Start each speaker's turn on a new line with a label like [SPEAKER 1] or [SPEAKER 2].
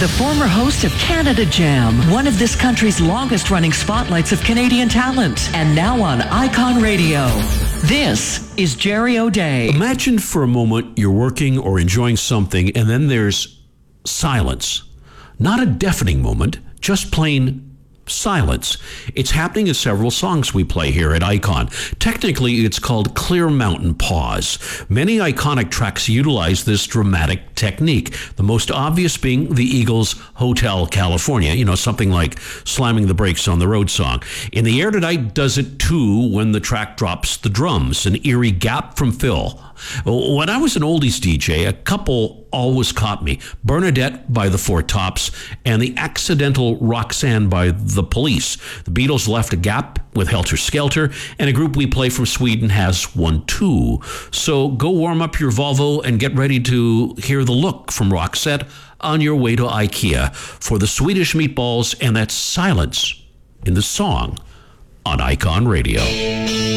[SPEAKER 1] the former host of Canada Jam, one of this country's longest-running spotlights of Canadian talent, and now on Icon Radio. This is Jerry O'Day.
[SPEAKER 2] Imagine for a moment you're working or enjoying something, and then there's silence. Not a deafening moment, just plain silence. It's happening in several songs we play here at Icon. Technically, it's called Clear Mountain Pause. Many iconic tracks utilize this dramatic technique, the most obvious being the Eagles' Hotel California, something like Slamming the Brakes on the Road song. In the Air Tonight does it too when the track drops the drums, an eerie gap from Phil. When I was an oldies DJ, a couple always caught me. Bernadette by the Four Tops and the accidental Roxanne by the Police. The Beatles left a gap with Helter Skelter, and a group we play from Sweden has one too. So go warm up your Volvo and get ready to hear the look from Roxette on your way to IKEA for the Swedish meatballs and that silence in the song on Icon Radio.